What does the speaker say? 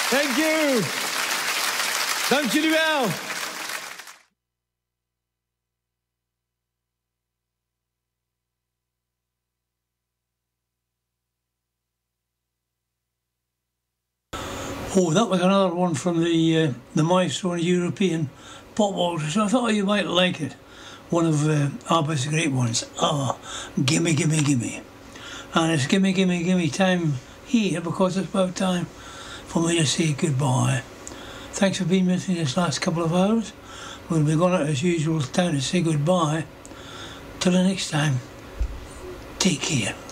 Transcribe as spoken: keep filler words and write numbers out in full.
Thank you. Dank jullie wel. Oh, that was another one from the uh, the Maestro and European Pop Orchestra. I thought you might like it. One of uh, ABBA's great ones. Ah, Gimme, Gimme, Gimme. And it's gimme, gimme, gimme time here because it's about time for me to say goodbye. Thanks for being with me this last couple of hours. We'll be going out as usual. Time to say goodbye. Till the next time, take care.